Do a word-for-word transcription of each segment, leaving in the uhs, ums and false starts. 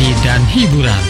edukasi, dan hiburan.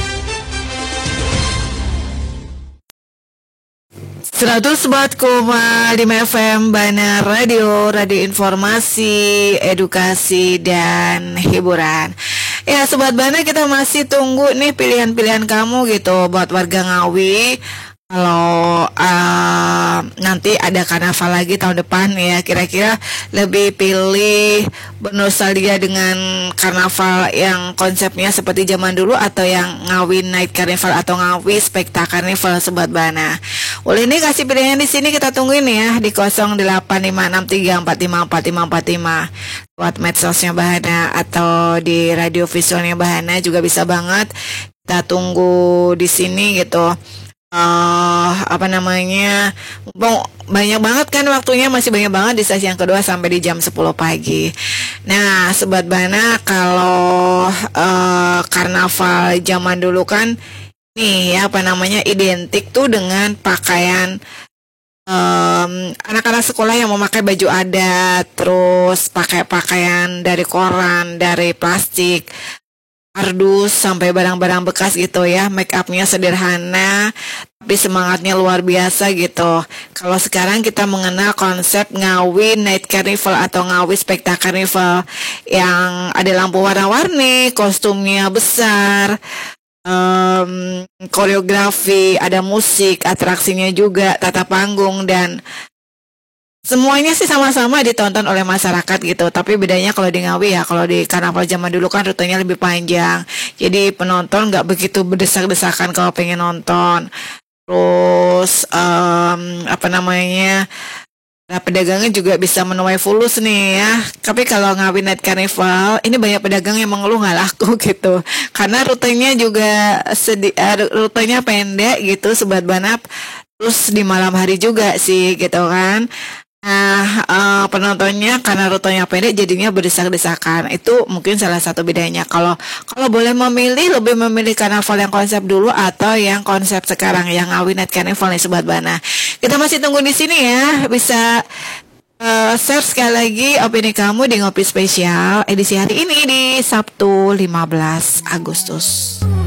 seratus empat koma lima F M Bana Radio, radio informasi, edukasi, dan hiburan. Ya Sobat Bana, kita masih tunggu nih pilihan-pilihan kamu gitu buat warga Ngawi. Kalau uh, nanti ada karnaval lagi tahun depan ya, kira-kira lebih pilih bernostalgia dengan karnaval yang konsepnya seperti zaman dulu atau yang Ngawi Night Carnival atau Ngawi Spektak Carnival, Sobat Bana. Boleh nih kasih pilihan di sini, kita tungguin ya di nol delapan lima enam tiga empat lima empat lima empat lima buat medsosnya Bahana atau di radio visualnya Bahana juga bisa banget. Kita tunggu di sini gitu. Uh, apa namanya, banyak banget kan waktunya, masih banyak banget di sesi yang kedua sampai di jam sepuluh pagi. Nah Sobat Bana, kalau uh, karnaval zaman dulu kan nih ya, apa namanya, identik tuh dengan pakaian um, anak-anak sekolah yang memakai baju adat, terus pakai pakaian dari koran, dari plastik, kardus, sampai barang-barang bekas gitu ya. Make upnya sederhana tapi semangatnya luar biasa gitu. Kalau sekarang kita mengenal konsep Ngawi Night Carnival atau Ngawi Spektak Carnival yang ada lampu warna-warni, kostumnya besar, um, koreografi, ada musik, atraksinya juga, tata panggung, dan semuanya sih sama-sama ditonton oleh masyarakat gitu. Tapi bedanya kalau di Ngawi ya, kalau di karnaval zaman dulu kan rutenya lebih panjang, jadi penonton nggak begitu berdesak-desakan kalau pengen nonton. Terus um, apa namanya, nah, pedagangnya juga bisa menuai fulus nih ya. Tapi kalau Ngawi Night Carnival ini banyak pedagang yang mengeluh nggak laku gitu, karena rutenya juga sedi- uh, rutenya pendek gitu Sobat Banap. Terus di malam hari juga sih gitu kan. Nah, uh, penontonnya karena rutenya pendek jadinya berdesak-desakan. Itu mungkin salah satu bedanya. Kalau kalau boleh memilih, lebih memilih karnaval yang konsep dulu atau yang konsep sekarang yang Ngawi Night Carnival nih Sobat Bana. Kita masih tunggu di sini ya. Bisa uh, share sekali lagi opini kamu di Ngopi Spesial edisi hari ini di Sabtu lima belas Agustus.